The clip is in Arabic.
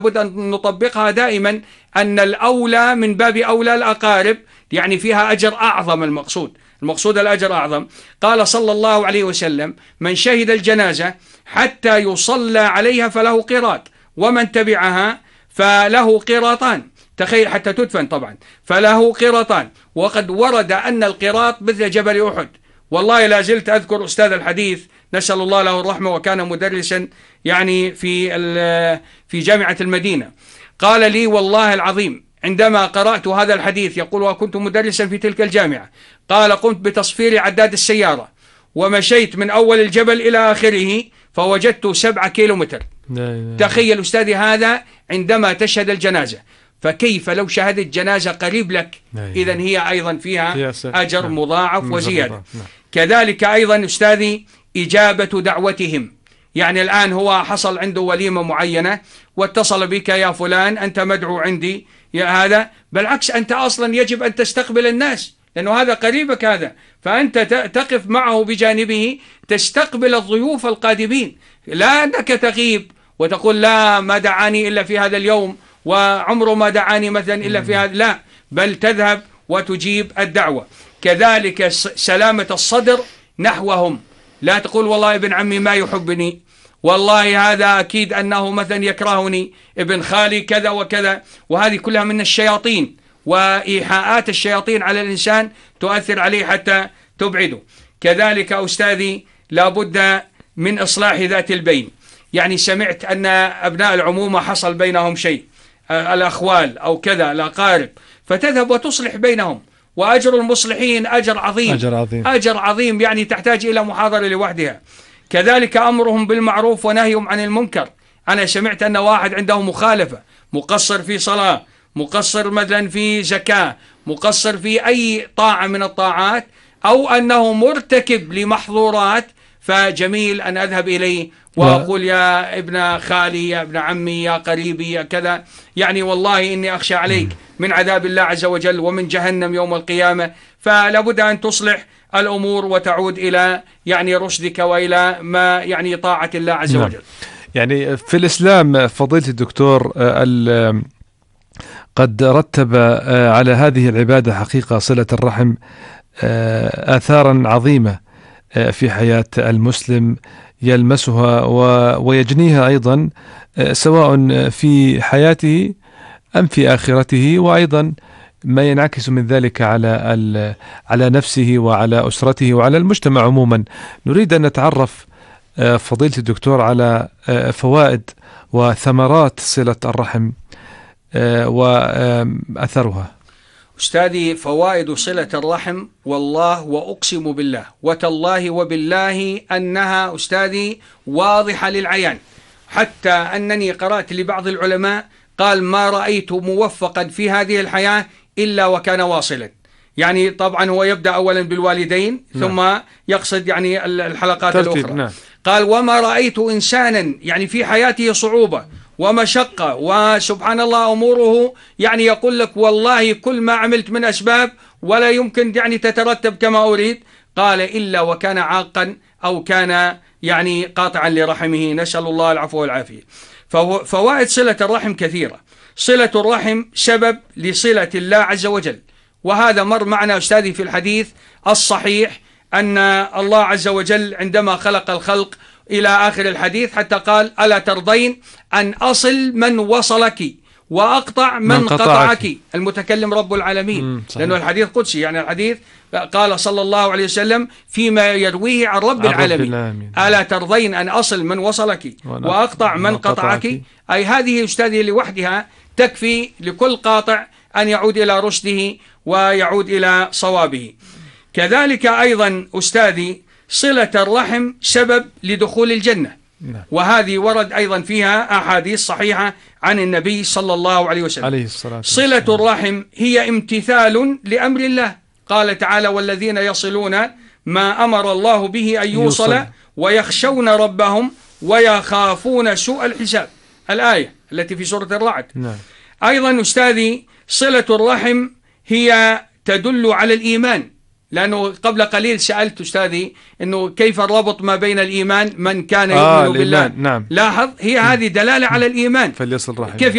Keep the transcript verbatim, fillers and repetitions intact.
لابد أن نطبقها دائما، أن الأولى من باب أولى الأقارب، يعني فيها أجر أعظم. المقصود المقصود الأجر أعظم. قال صلى الله عليه وسلم: من شهد الجنازة حتى يصلى عليها فله قيراط، ومن تبعها فله قيراطان. تخيل، حتى تدفن طبعا، فله قيراطان. وقد ورد أن القيراط مثل جبل أحد. والله لا زلت أذكر أستاذ الحديث نسأل الله له الرحمة، وكان مدرسا يعني في في جامعة المدينة، قال لي: والله العظيم عندما قرأت هذا الحديث، يقول: وكنت مدرسا في تلك الجامعة، قال: قمت بتصفير عداد السيارة ومشيت من أول الجبل إلى آخره فوجدت سبعة كيلومتر. تخيل أستاذي هذا عندما تشهد الجنازة، فكيف لو شهدت جنازة قريب لك؟ إذن هي أيضا فيها أجر مضاعف وزيادة. كذلك أيضا أستاذي إجابة دعوتهم. يعني الآن هو حصل عنده وليمة معينة واتصل بك: يا فلان أنت مدعو عندي يا هذا. بالعكس، أنت أصلا يجب أن تستقبل الناس، لأنه هذا قريبك هذا، فأنت تقف معه بجانبه تستقبل الضيوف القادمين، لا أنك تغيب وتقول: لا ما دعاني إلا في هذا اليوم، وعمره ما دعاني مثلا إلا في هذا. لا، بل تذهب وتجيب الدعوة. كذلك سلامة الصدر نحوهم، لا تقول: والله ابن عمي ما يحبني، والله هذا أكيد أنه مثلا يكرهني، ابن خالي كذا وكذا. وهذه كلها من الشياطين، وإيحاءات الشياطين على الإنسان تؤثر عليه حتى تبعده. كذلك أستاذي لابد من إصلاح ذات البين. يعني سمعت أن أبناء العمومة حصل بينهم شيء، الأخوال أو كذا الأقارب، فتذهب وتصلح بينهم، وأجر المصلحين أجر عظيم، أجر عظيم, أجر عظيم يعني تحتاج إلى محاضرة لوحدها. كذلك أمرهم بالمعروف ونهيهم عن المنكر. أنا سمعت أن واحد عنده مخالفة، مقصر في صلاة، مقصر مثلا في زكاة، مقصر في أي طاعة من الطاعات، أو أنه مرتكب لمحظورات، فجميل أن أذهب إليه وأقول: يا ابن خالي، يا ابن عمي، يا قريبي، يا كذا، يعني والله إني أخشى عليك من عذاب الله عز وجل ومن جهنم يوم القيامة، فلابد أن تصلح الأمور وتعود إلى يعني رشدك وإلى ما يعني طاعة الله عز وجل. يعني في الإسلام فضيلة الدكتور قد رتب على هذه العبادة حقيقة صلة الرحم آثارا عظيمة في حياة المسلم، يلمسها ويجنيها أيضا سواء في حياته أم في آخرته، وأيضا ما ينعكس من ذلك على على نفسه وعلى أسرته وعلى المجتمع عموما. نريد أن نتعرف فضيلة الدكتور على فوائد وثمرات صلة الرحم وأثرها. أستاذي، فوائد صلة الرحم والله وأقسم بالله وتالله وبالله أنها أستاذي واضحة للعيان، حتى أنني قرأت لبعض العلماء قال: ما رأيت موفقا في هذه الحياة إلا وكان واصلا. يعني طبعا هو يبدأ أولا بالوالدين، نعم. ثم يقصد يعني الحلقات الأخرى، نعم. قال: وما رأيت إنسانا يعني في حياته صعوبة ومشقة وسبحان الله أموره، يعني يقول لك: والله كل ما عملت من أسباب ولا يمكن يعني تترتب كما أريد، قال: إلا وكان عاقا أو كان يعني قاطعا لرحمه، نسأل الله العفو والعافية. فوائد صلة الرحم كثيرة. صلة الرحم سبب لصلة الله عز وجل، وهذا مر معنا أستاذي في الحديث الصحيح أن الله عز وجل عندما خلق الخلق إلى آخر الحديث حتى قال: ألا ترضين أن أصل من وصلك وأقطع من, من قطعك. قطعك المتكلم رب العالمين، لأنه الحديث قدسي، يعني الحديث قال صلى الله عليه وسلم فيما يرويه عن رب العالمين: ألا ترضين أن أصل من وصلك وأقطع من قطعك. أي هذه أستاذي لوحدها تكفي لكل قاطع أن يعود إلى رشده ويعود إلى صوابه. كذلك أيضا أستاذي صلة الرحم سبب لدخول الجنة، وهذه ورد أيضا فيها أحاديث صحيحة عن النبي صلى الله عليه وسلم عليه الصلاة والسلام. صلة الرحم هي امتثال لأمر الله، قال تعالى: والذين يصلون ما أمر الله به أن يوصل ويخشون ربهم ويخافون سوء الحساب، الآية التي في سورة الرعد. نعم. أيضا أستاذي صلة الرحم هي تدل على الإيمان، لأنه قبل قليل سألت أستاذي أنه كيف الربط ما بين الإيمان من كان آه يؤمن بالله. نعم. لاحظ، هي هذه دلالة على الإيمان. فليصل رحمه. كيف